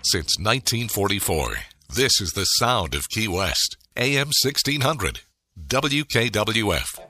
Since 1944, this is the sound of Key West. AM 1600. WKWF.